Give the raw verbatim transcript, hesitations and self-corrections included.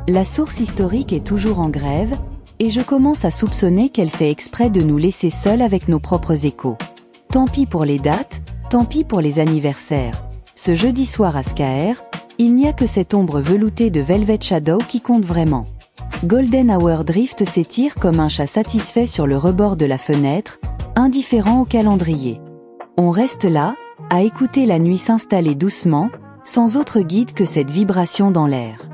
La source historique est toujours en grève, et je commence à soupçonner qu'elle fait exprès de nous laisser seuls avec nos propres échos. Tant pis pour les dates, tant pis pour les anniversaires. Ce jeudi soir à Skaer, il n'y a que cette ombre veloutée de Velvet Shadow qui compte vraiment. Golden Hour Drift s'étire comme un chat satisfait sur le rebord de la fenêtre, indifférent au calendrier. On reste là, à écouter la nuit s'installer doucement, sans autre guide que cette vibration dans l'air.